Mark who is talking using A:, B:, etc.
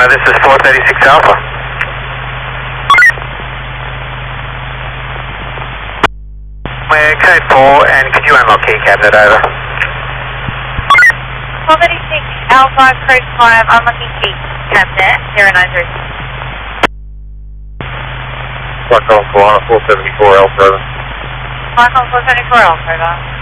A: This is 436 Alpha. We're code 4, and could you unlock key cabinet over?
B: 436 Alpha, code 5, unlocking key cabinet, 093.
A: Flight call 474 Alpha, over.
B: Flight call 474 Alpha, over.